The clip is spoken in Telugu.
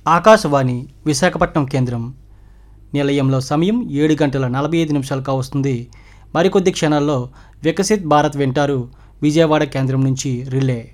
ఆకాశవాణి విశాఖపట్నం కేంద్రం. నిలయంలో సమయం 7:45 కావస్తుంది. మరికొద్ది క్షణాల్లో వికసిత్ భారత్ వింటారు. విజయవాడ కేంద్రం నుంచి రిలే.